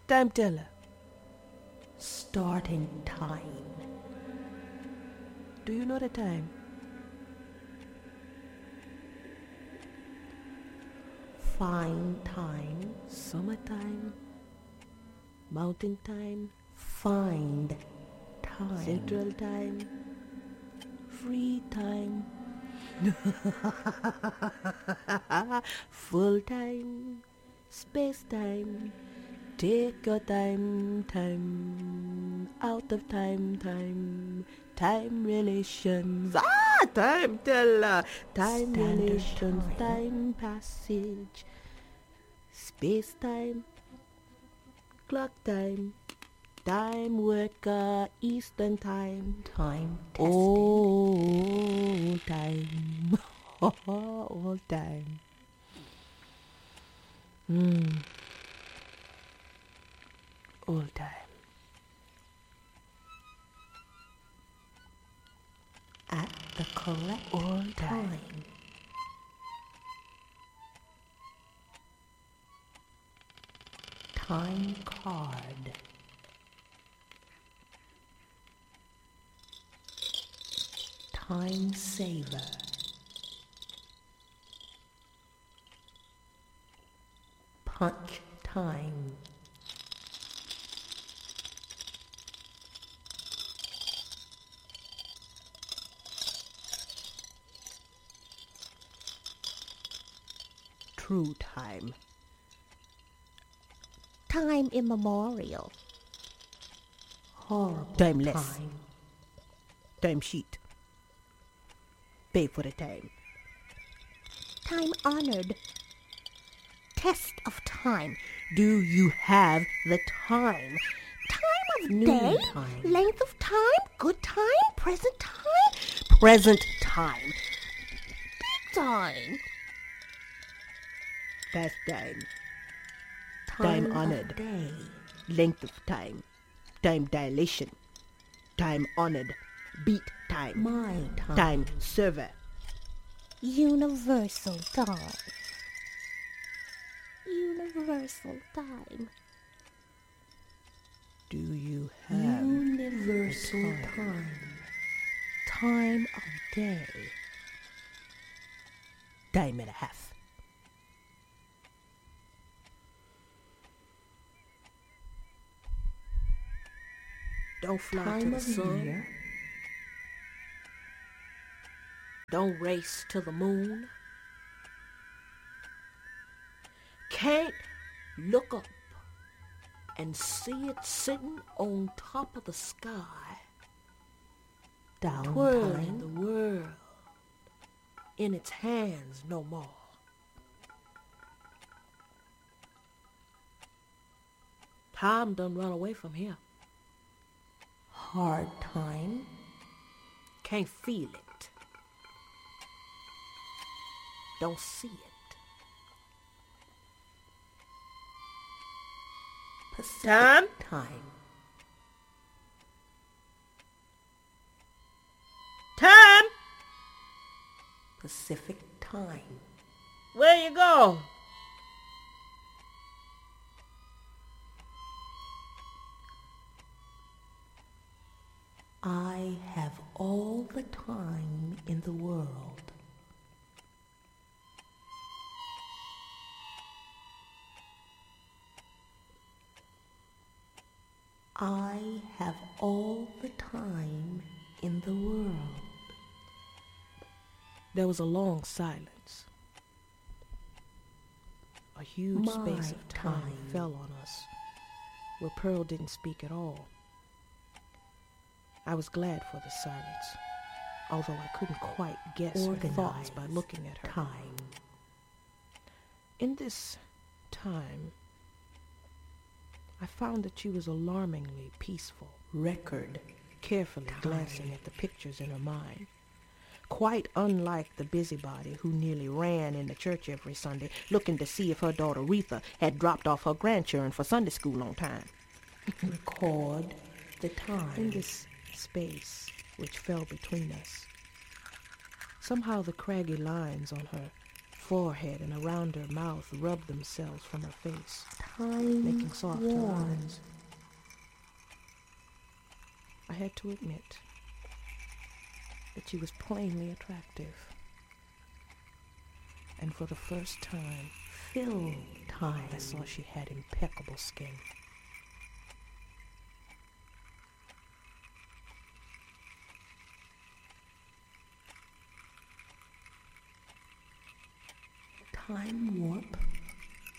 Time teller. Starting time. Do you know the time? Find time. Summertime. Mountain time. Find time. Central time. Free time. Full time. Space time. Take your time. Time. Out of time. Time. Time relations. Time teller. Time Standard relations. time. Time passage. Space time. Clock time. Time worker. Eastern time. Time tested. All time. All time. All time. At the correct All time. Time card. Time saver. Punch time. True time. Time immemorial. Horrible Timeless. time. Time sheet. Pay for the time. Time honored. Test of time. Do you have the time? Time of Noon day. time. Length of time. Good time. Present time. Present time. Time. Past time. Time Time of honored. day. Length of time. Time dilation. Time honored. Beat time. My time. Time server. Universal time. Universal time. Do you have Universal time. time of day? Time and a half. Don't fly to Time the of sun. year. Don't race to the moon. Can't look up and see it sitting on top of the sky, Down twirling time. the world in its hands no more. Time done run away from here. Hard time. Can't feel it. Don't see it. Pacific Time? time. Time! Pacific time. Where you go? I have all the time in the world. I have all the time in the world. There was a long silence. A huge My space of time time. fell on us, where Pearl didn't speak at all. I was glad for the silence, although I couldn't quite guess her thoughts by Organized looking at her. time. In this time, I found that she was alarmingly peaceful, Record. carefully Time. glancing at the pictures in her mind. Quite unlike the busybody who nearly ran in the church every Sunday looking to see if her daughter Retha had dropped off her grandchildren for Sunday school on time. Record the time. In this space which fell between us, somehow the craggy lines on her forehead and around her mouth rubbed themselves from her face. time making soft worn. lines. I had to admit that she was plainly attractive. And for the first time, Fill time. I saw she had impeccable skin. Time warp